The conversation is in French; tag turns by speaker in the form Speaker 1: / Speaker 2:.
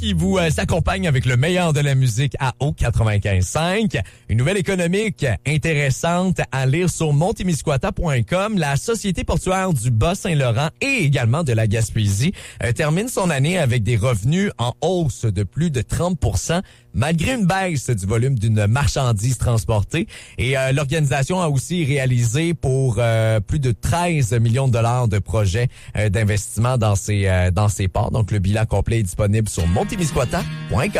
Speaker 1: qui vous s'accompagne avec le meilleur de la musique à haut 95.5. Une nouvelle économique intéressante à lire sur montemisquata.com. La Société portuaire du Bas-Saint-Laurent et également de la Gaspésie termine son année avec des revenus en hausse de plus de 30%, malgré une baisse du volume d'une marchandise transportée. Et l'organisation a aussi réalisé pour plus de 13 millions de dollars de projets d'investissement dans ses ports. Donc, le bilan complet est disponible sur montemisquata.com.